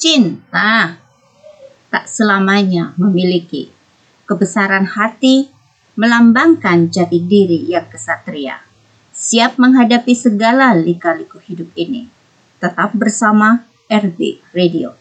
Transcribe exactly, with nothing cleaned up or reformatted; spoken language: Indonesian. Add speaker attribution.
Speaker 1: Cinta tak selamanya memiliki kebesaran hati, melambangkan jati diri yang kesatria, siap menghadapi segala lika-liku hidup ini. Tetap bersama R B Radio.